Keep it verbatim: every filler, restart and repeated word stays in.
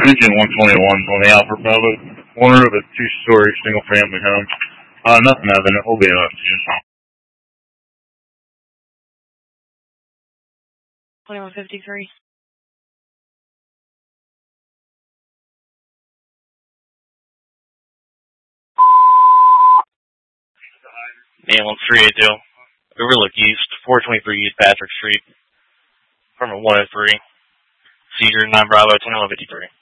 Region one twenty-one on the Alfred Bravo, corner of a two-story single-family home. Uh, nothing happened. We'll be up to you. twenty-one fifty-three. Man, one three eight two. Overlook East, four twenty-three East Patrick Street. Apartment one oh three. Seizure nine Bravo, twenty-one fifty-three.